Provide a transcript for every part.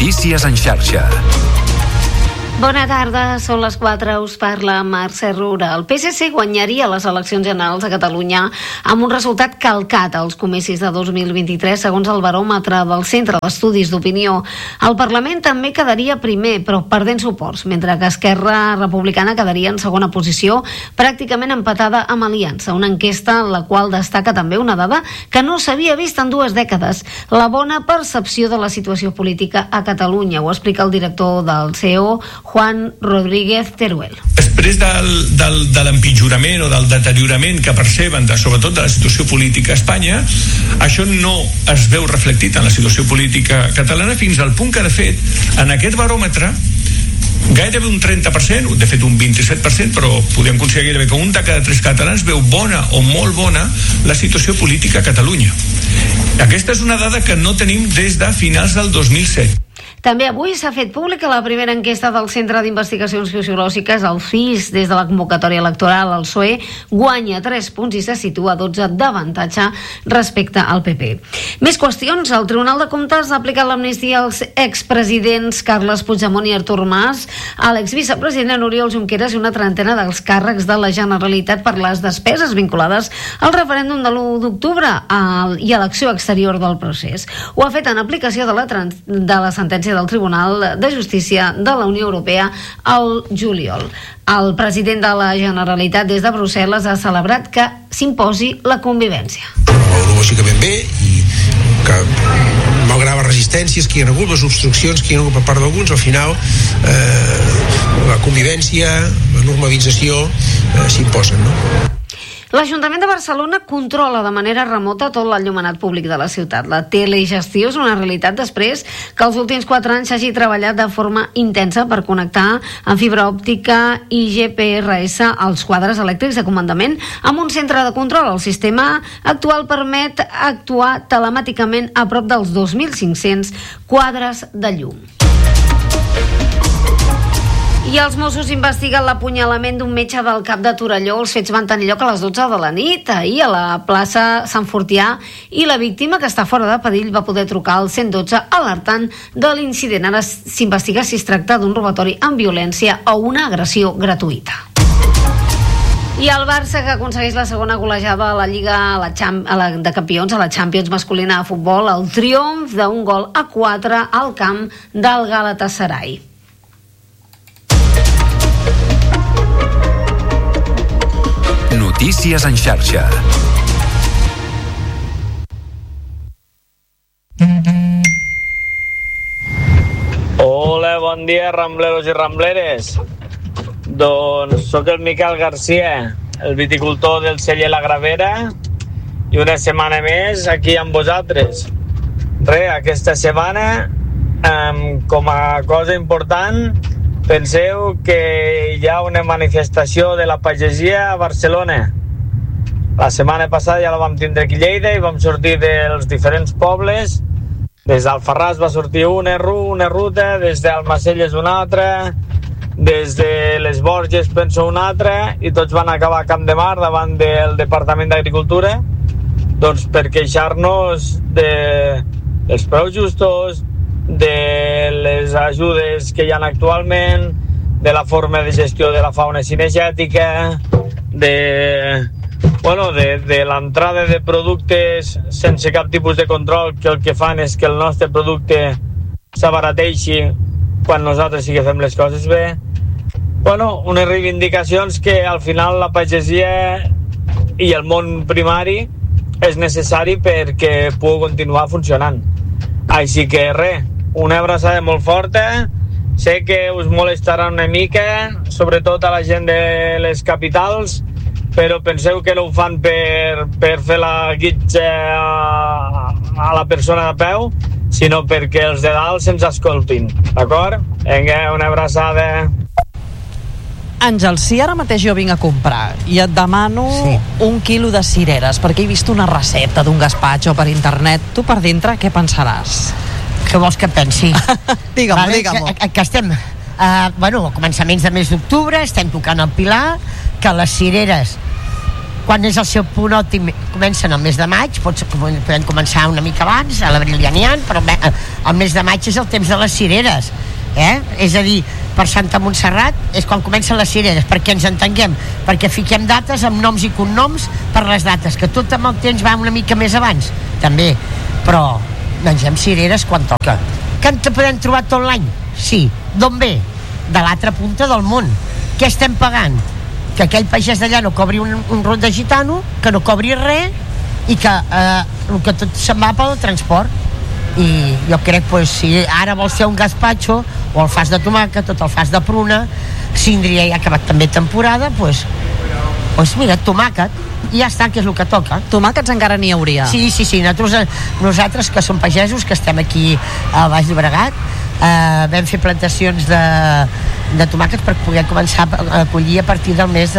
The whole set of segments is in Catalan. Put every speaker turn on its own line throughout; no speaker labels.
Notícies en xarxa.
Bona tarda, són les 4, us parla Mercè Rura. El PSC guanyaria les eleccions generals a Catalunya amb un resultat calcat als comicis de 2023, segons el baròmetre del Centre d'Estudis d'Opinió. El Parlament també quedaria primer, però perdent suports, mentre que Esquerra Republicana quedaria en segona posició, pràcticament empatada amb Aliança, una enquesta en la qual destaca també una dada que no s'havia vist en 2 dècades, la bona percepció de la situació política a Catalunya. Ho explica el director del CEO, Juan Rodríguez Teruel.
Després de l'empitjorament o del deteriorament que perceben, sobretot de la situació política a Espanya, això no es veu reflectit en la situació política catalana, fins al punt que, de fet, en aquest baròmetre gairebé un 30%, de fet un 27%, però podem considerar gairebé que un de cada 3 catalans veu bona o molt bona la situació política a Catalunya. Aquesta és una dada que no tenim des de finals del 2007.
També avui s'ha fet pública la primera enquesta del Centre d'Investigacions Sociològiques, el CIS, des de la convocatòria electoral. El PSOE guanya 3 punts i se situa a 12 d'avantatge respecte al PP. Més qüestions. El Tribunal de Comptes ha aplicat l'amnistia als expresidents Carles Puigdemont i Artur Mas, a l'exvicepresident Oriol Junqueras i una trentena dels càrrecs de la Generalitat per les despeses vinculades al referèndum de l'1 d'octubre i a l'acció exterior del procés. Ho ha fet en aplicació de la sentència del Tribunal de Justícia de la Unió Europea al juliol. El president de la Generalitat des de Brussel·les ha celebrat que s'imposi la convivència.
Ho lògicament bé, i que malgrat les resistències que hi ha hagut, les obstruccions que hi ha hagut per part d'alguns, al final la convivència, la normalització s'imposen, no?
L'Ajuntament de Barcelona controla de manera remota tot l'enllumenat públic de la ciutat. La telegestió és una realitat després que els últims 4 anys s'hagi treballat de forma intensa per connectar amb fibra òptica i GPRS als quadres elèctrics de comandament amb un centre de control. El sistema actual permet actuar telemàticament a prop dels 2.500 quadres de llum. I els Mossos investiguen l'apunyalament d'un metge del Cap de Torelló. Els fets van tenir lloc a les 12 de la nit, ahir a la plaça Sant Fortià, i la víctima, que està fora de perill, va poder trucar al 112 alertant de l'incident. Ara s'investiga si es tracta d'un robatori amb violència o una agressió gratuïta. I el Barça, que aconsegueix la segona golejada a la Lliga de Campions, a la Champions masculina de futbol, el triomf d'un 1-4 al camp del Galatasaray.
Notícies en xarxa.
Hola, bon dia, rambleros i rambleres. Doncs sóc el Miquel Garcia, el viticultor del celler La Gravera, i una setmana més aquí amb vosaltres. Aquesta setmana, com a cosa important, penseu que hi ha una manifestació de la pagesia a Barcelona. La setmana passada ja la vam tindre aquí a Lleida i vam sortir dels diferents pobles. Des d'Alfarràs va sortir una ruta, des d'Almacelles una altra, des de les Borges penso una altra, i tots van acabar a Camp de Mar davant del Departament d'Agricultura, doncs per queixar-nos dels preus justos, de les ajudes que hi ha actualment, de la forma de gestió de la fauna cinegètica, de l'entrada de productes sense cap tipus de control, que el que fan és que el nostre producte s'abarateixi quan nosaltres sí que fem les coses bé. Unes reivindicacions que al final la pagesia i el món primari és necessari perquè pugui continuar funcionant. Així que una abraçada molt forta. Sé que us molestarà una mica, sobretot a la gent de les capitals, però penseu que no ho fan per fer la guitza a la persona de peu, sinó perquè els de dalt se'ns escoltin, d'acord? Vinga, una abraçada.
Àngel, si ara mateix jo vinc a comprar i et demano 1 quilo de cireres perquè he vist una recepta d'un gaspatxo per internet, tu per dintre què pensaràs?
Què vols que et pensi?
Digue-m'ho.
Que estem a començaments de mes d'octubre, estem tocant el Pilar, que les cireres quan és el seu punt òptim, comencen el mes de maig, podem començar una mica abans, a l'abril ja n'hi ha, però el mes de maig és el temps de les cireres, és a dir, per Santa Montserrat és quan comencen les cireres, perquè ens entenguem, perquè fiquem dates amb noms i cognoms per les dates, que tot amb el temps va una mica més abans, també, però mengem cireres quan toca. Que en podem trobar tot l'any? Sí. D'on ve? De l'altra punta del món. Què estem pagant? Que aquell pagès d'allà no cobri un rot de gitano, que no cobri res, i que tot se'n va pel transport. I jo crec, si ara vols fer un gazpacho o el fas de tomàquet, tot el fas de pruna, Síndria ja ha acabat també temporada, mira, tomàquet, i ja està, que és el que toca.
Tomàquets encara n'hi hauria.
Sí, nosaltres que som pagesos, que estem aquí al Baix Llobregat, vam fer plantacions de tomàquets per poder començar a collir a partir del mes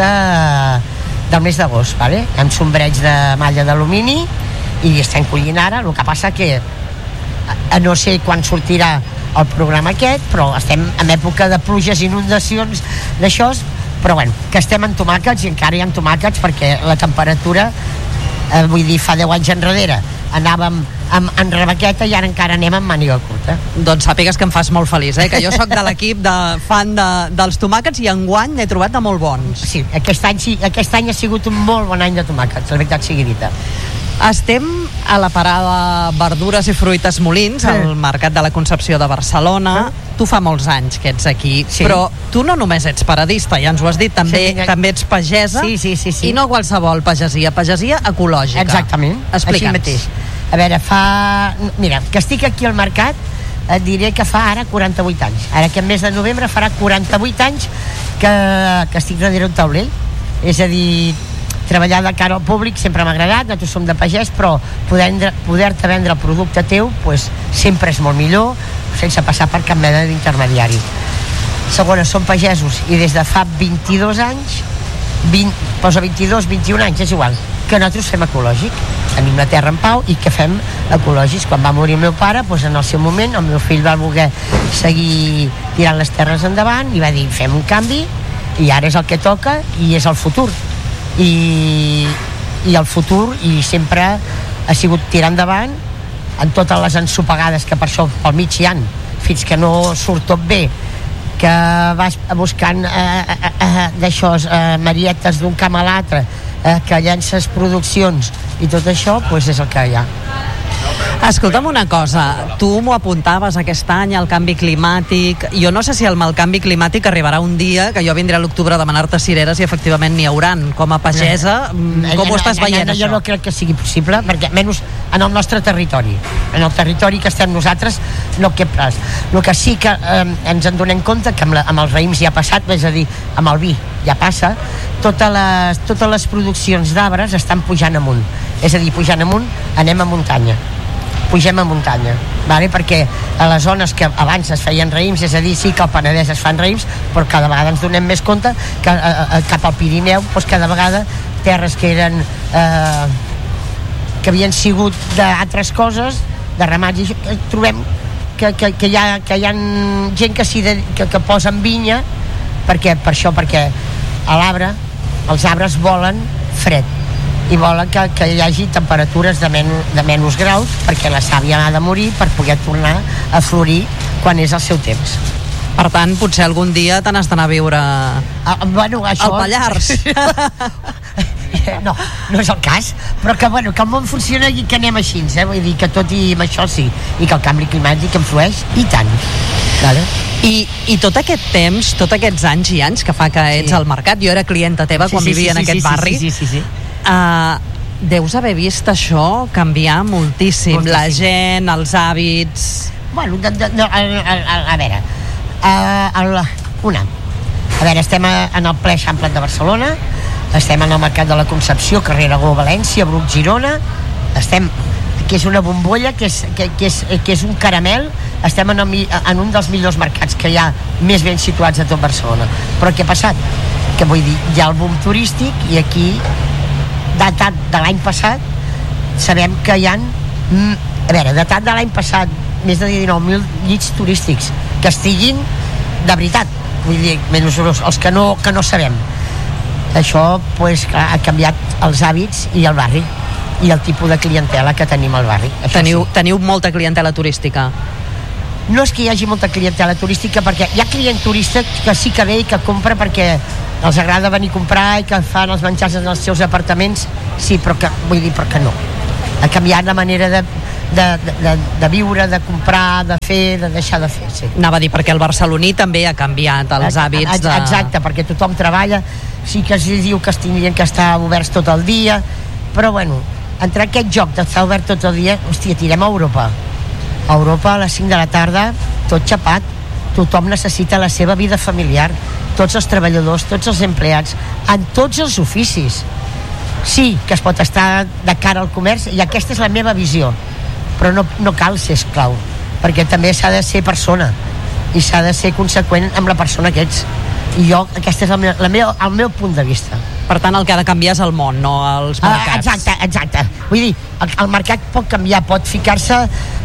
d'agost, vale? Amb sombreig de malla d'alumini, i estem collint ara. El que passa que no sé quan sortirà el programa aquest, però estem en època de pluges, inundacions, d'això, però bueno, que estem en tomàquets, i encara hi ha tomàquets, perquè la temperatura, vull dir, fa 10 anys enrere anàvem en rebequeta i ara encara anem amb màniga curta.
Doncs sàpigues que em fas molt feliç, que jo sóc de l'equip de fan dels tomàquets, i enguany n'he trobat de molt bons.
Sí, aquest any ha sigut un molt bon any de tomàquets, la veritat sigui dita.
Estem a la parada Verdures i Fruites Molins, al Mercat de la Concepció de Barcelona. Tu fa molts anys que ets aquí, però tu no només ets paradista, ja ens ho has dit, també ets pagesa, i no qualsevol pagesia ecològica.
Exactament, així mateix. A veure, mira, que estic aquí al mercat, et diré que fa ara 48 anys. Ara que en mes de novembre farà 48 anys que estic darrere un taulell. És a dir, treballar de cara al públic sempre m'ha agradat, nosaltres som de pagès, però poder-te vendre el producte teu sempre és molt millor, sense passar per cap mena d'intermediari. Segona, som pagesos, i des de fa 22 anys, 21 anys, és igual, que nosaltres fem ecològic. Tenim la terra en pau i que fem ecològics. Quan va morir el meu pare, en el seu moment, el meu fill va voler seguir tirant les terres endavant i va dir, fem un canvi, i ara és el que toca i és el futur. I el futur, i sempre ha sigut tirar endavant en totes les ensopegades que per això pel mig hi han, fins que no surt tot bé, que vas buscant marietes d'un camp a l'altre, que llences produccions i tot això, és el que hi ha.
Escolta'm una cosa, tu m'ho apuntaves aquest any, el canvi climàtic. Jo no sé si el mal canvi climàtic arribarà un dia que jo vindré a l'octubre a demanar-te cireres i efectivament n'hi hauran. Com a pagesa, com ho estàs veient, això?
Jo no crec que sigui possible, perquè almenys en el nostre territori, en el territori que estem nosaltres, no cap res. El que sí que ens en donem compte que amb els raïms ja ha passat, és a dir, amb el vi ja passa, totes les produccions d'arbres estan pujant amunt. És a dir, pujant amunt, anem a muntanya. Pugem a muntanya, vale? Perquè a les zones que abans es feien raïms, és a dir, sí que al Penedès es fan raïms, però cada vegada ens donem més compte que cap al Pirineu, cada vegada terres que eren que havien sigut d'altres coses, de ramats, trobem que hi ha gent que posen vinya, perquè a l'arbre els arbres volen fred i volen que hi hagi temperatures de menys graus, perquè la sàvia ha de morir per poder tornar a florir quan és el seu temps.
Per tant, potser algun dia te n'has d'anar a viure al Pallars.
No és el cas, però que el món funciona i que anem així, vull dir que tot i amb això sí, i que el canvi climàtic influeix, i tant. Vale?
I tot aquest temps, tots aquests anys i anys que fa que ets al mercat, jo era clienta teva quan vivia en aquest barri, deus haver vist això canviar moltíssim. La gent, els hàbits...
Bueno, a veure, estem en el ple Eixample de Barcelona, estem en el Mercat de la Concepció, carrer Aragó, València, Bruc, Girona, que és una bombolla, que és un caramel. Estem en un dels millors mercats que hi ha més ben situats a tot Barcelona. Però què ha passat? Que vull dir, hi ha el boom turístic, i aquí, datat de l'any passat, sabem que hi ha datat de l'any passat, més de 19.000 llits turístics que estiguin de veritat, vull dir, menys els que no sabem. Això pues, clar, ha canviat els hàbits i el barri i el tipus de clientela que tenim al barri.
Teniu molta clientela turística?
No és que hi hagi molta clientela turística, perquè hi ha client turista que sí que ve i que compra perquè els agrada venir a comprar i que fan els menjars en els seus apartaments, sí, però que no. Ha canviat la manera de viure, de comprar, de fer, de deixar de fer, sí.
Anava a dir, perquè el barceloní també ha canviat els hàbits de...
Exacte, perquè tothom treballa, sí que es diu que es tindrien que estar oberts tot el dia, però bueno, entre aquest joc d'estar obert tot el dia, hòstia, tirem a Europa. A Europa a les 5 de la tarda, tot xapat, tothom necessita la seva vida familiar, tots els treballadors, tots els empleats, en tots els oficis. Sí, que es pot estar de cara al comerç, i aquesta és la meva visió, però no cal ser esclau, perquè també s'ha de ser persona i s'ha de ser conseqüent amb la persona que ets. I jo, aquest és el meu punt de vista.
Per tant, el que ha de canviar és el món, no els mercats.
Exacte. Vull dir, el mercat pot canviar, pot ficar-se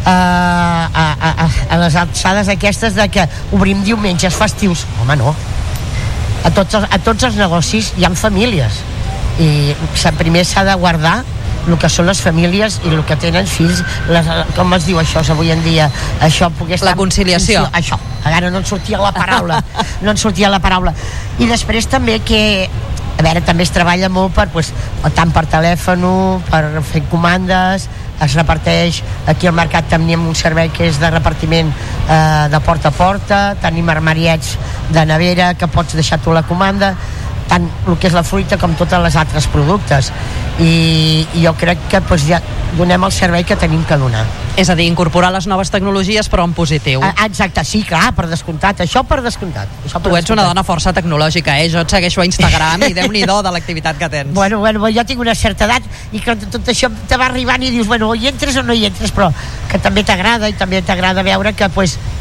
a les alçades aquestes de que obrim diumenges festius. Home, no. A tots els negocis hi ha famílies i primer s'ha de guardar el que són les famílies i el que tenen fills, com es diu això avui en dia, això poder estar...
La conciliació.
Això, ara no en sortia la paraula. I després també que, a veure, també es treballa molt tant per telèfon, per fer comandes, es reparteix, aquí al mercat tenim un servei que és de repartiment de porta a porta, tenim armariets de nevera que pots deixar tu la comanda, tant el que és la fruita com tots els altres productes, i jo crec que ja donem el servei que tenim que donar.
És a dir, incorporar les noves tecnologies però en positiu.
Exacte, sí, clar, per descomptat, això per descomptat.
Tu ets una dona força tecnològica, jo et segueixo a Instagram i Déu-n'hi-do de l'activitat que tens.
Bueno, jo tinc una certa edat i que tot això te va arribant i dius, bueno, hi entres o no hi entres, però que també t'agrada i també t'agrada veure que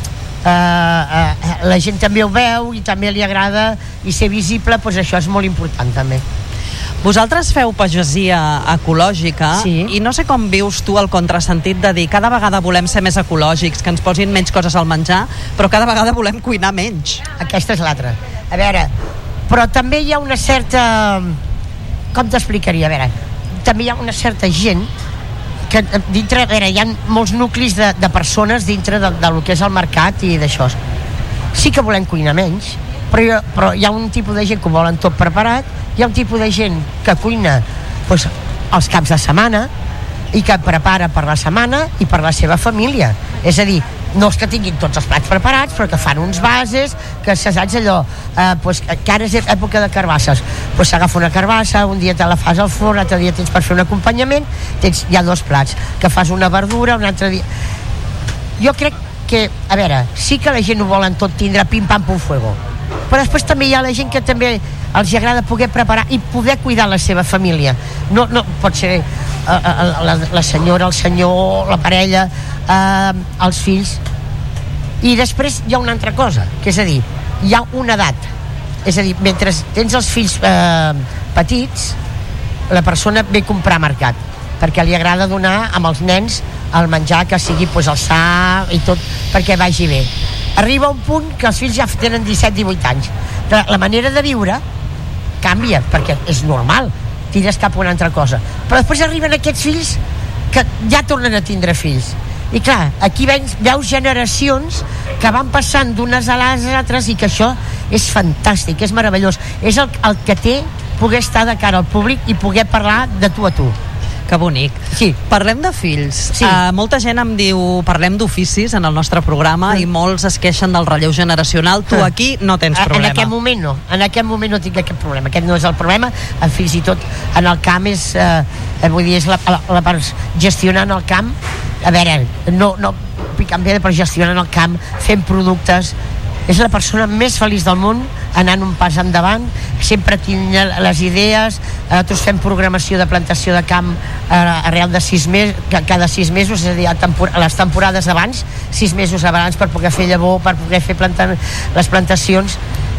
la gent també ho veu i també li agrada, i ser visible, això és molt important també.
Vosaltres feu pagesia ecològica, sí. I no sé com vius tu el contrasentit de dir cada vegada volem ser més ecològics, que ens posin menys coses al menjar, però cada vegada volem cuinar menys.
Aquesta és l'altra. A veure, però també hi ha una certa... Com t'explicaria? A veure, també hi ha una certa gent que dintre, a veure, hi ha molts nuclis de persones dintre del que és el mercat i d'això. Sí que volem cuinar menys, però hi ha un tipus de gent que ho volen tot preparat, hi ha un tipus de gent que cuina els caps de setmana i que prepara per la setmana i per la seva família. És a dir, no és que tinguin tots els plats preparats, però que fan uns bases, que saps allò, que ara és època de carbasses, s'agafa una carbassa, un dia te la fas al forn, l'altre dia tens per fer un acompanyament, hi ha 2 plats, que fas una verdura, un altre dia... Jo crec que, a veure, sí que la gent ho volen tot tindre pim pam pum fuego, però després també hi ha la gent que també els agrada poder preparar i poder cuidar la seva família. No pot ser la senyora, el senyor, la parella, els fills. I després hi ha una altra cosa, que és a dir, hi ha una edat. És a dir, mentre tens els fills petits, la persona ve a comprar a mercat, perquè li agrada donar amb els nens el menjar que sigui el sa i tot, perquè vagi bé. Arriba un punt que els fills ja tenen 17-18 anys. La manera de viure canvia, perquè és normal, tires cap a una altra cosa. Però després arriben aquests fills que ja tornen a tindre fills. I clar, aquí veus generacions que van passant d'unes a les altres, i que això és fantàstic, és meravellós. És el que té poder estar de cara al públic i poder parlar de tu a tu.
Que bonic.
Sí.
Parlem de fills.
Sí.
Molta gent em diu, parlem d'oficis en el nostre programa, i molts es queixen del relleu generacional. Tu aquí no tens problema.
En aquest moment no tinc aquest problema. Aquest no és el problema. Fins i tot en el camp és la part gestionant el camp. A veure, no picant bé, però gestionant el camp, fent productes. És la persona més feliç del món, anant un pas endavant, sempre tinc les idees. Nosaltres fem programació de plantació de camp arrel de 6 mesos, cada 6 mesos, és a dir, a les temporades abans, 6 mesos abans, per poder fer llavor, per poder fer les plantacions.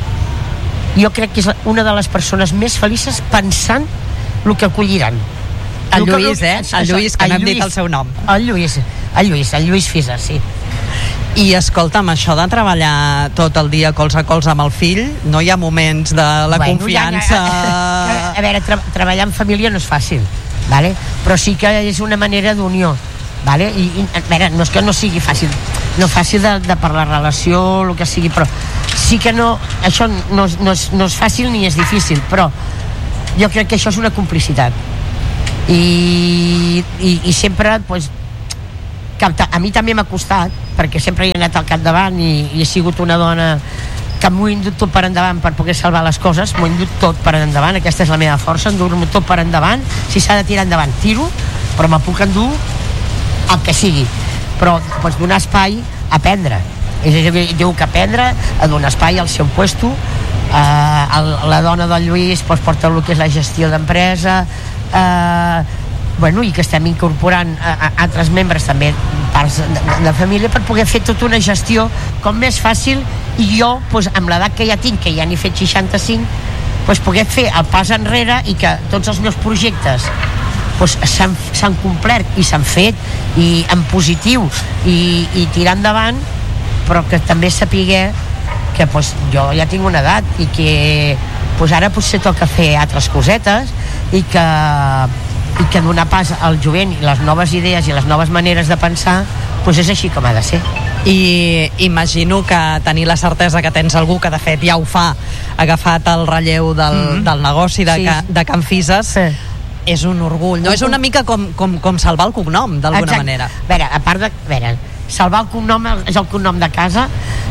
Jo crec que és una de les persones més felices pensant el que colliran.
El Lluís, el Lluís, que no hem dit el seu nom.
El Lluís Fisa, sí.
I escolta'm, això de treballar tot el dia colze a colze amb el fill, no hi ha moments de la confiança...
A veure, treballar en família no és fàcil, vale? Però sí que és una manera d'unió, vale? I a veure, no és que no sigui fàcil, no fàcil de per la relació, el que sigui, però sí que no, això no és fàcil ni és difícil, però jo crec que això és una complicitat i sempre pues, a mi també m'ha costat perquè sempre he anat al capdavant i he sigut una dona que m'ho he endut tot per endavant per poder salvar les coses, m'ho he endut tot per endavant, aquesta és la meva força, endur-me tot per endavant, si s'ha de tirar endavant tiro, però me puc endur el que sigui, però pots donar espai a aprendre, és a dir, diu que aprendre, a donar espai al seu puesto, la dona del Lluís pues, porta el que és la gestió d'empresa, bueno, i que estem incorporant altres membres també, parts de família, per poder fer tota una gestió com més fàcil, i jo, pues, amb l'edat que ja tinc, que ja n'he fet 65, pues, poder fer el pas enrere i que tots els meus projectes pues, s'han complert i s'han fet i en positiu i tirar endavant, però que també sapiguer que pues, jo ja tinc una edat i que pues, ara potser toca fer altres cosetes i que donar pas al jovent i les noves idees i les noves maneres de pensar pues és així com ha de ser.
I imagino que tenir la certesa que tens algú que de fet ja ho fa, agafat el relleu del negoci de Can Fises, sí. És un orgull, no? És una mica com salvar el cognom, d'alguna manera.
A veure, a part de... salvar el cognom és el cognom de casa,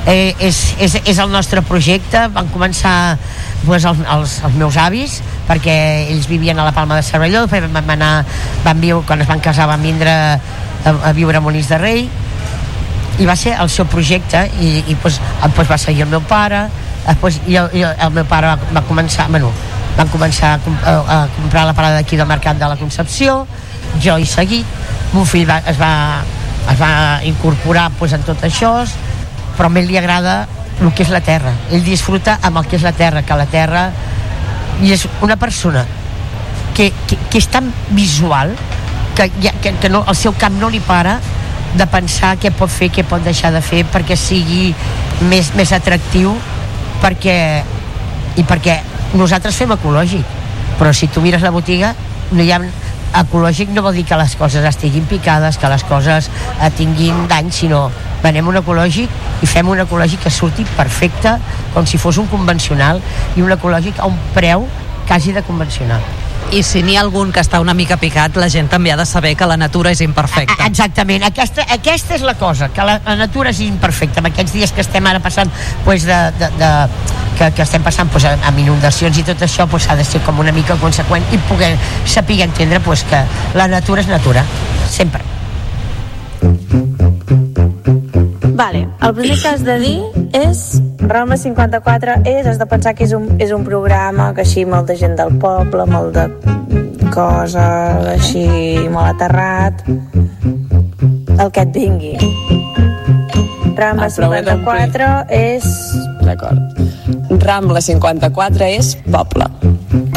és el nostre projecte. Van començar pues, els meus avis, perquè ells vivien a la Palma de Cervelló, després van viure, quan es van casar van vindre a viure a Molins de Rei, i va ser el seu projecte, i pues, va seguir el meu pare, després el meu pare va començar, van començar a comprar la parada d'aquí del Mercat de la Concepció, jo he seguit, mon fill es va incorporar pues, en tot això, però a ell li agrada el que és la terra, ell disfruta amb el que és la terra, que la terra, i és una persona que és tan visual que no, el seu cap no li para de pensar què pot fer, què pot deixar de fer perquè sigui més atractiu, perquè nosaltres fem ecològic, però si tu mires la botiga no hi ha ecològic, no vol dir que les coses estiguin picades, que les coses tinguin dany, sinó venem un ecològic i fem un ecològic que surti perfecte, com si fos un convencional, i un ecològic a un preu quasi de convencional.
I si n'hi ha algun que està una mica picat, la gent també ha de saber que la natura és imperfecta.
Exactament, aquesta és la cosa, que la natura és imperfecta. En aquests dies que estem ara passant pues, que estem passant pues, amb inundacions i tot això, pues, ha de ser com una mica conseqüent i poder saber entendre pues, que la natura és natura, sempre.
Vale, el primer que has de dir és Roma 54 has de pensar que és un programa que així molt de gent del poble, molt de coses així molt aterrat, el que et vingui. Rambla 54 és...
D'acord. Rambla 54 és poble.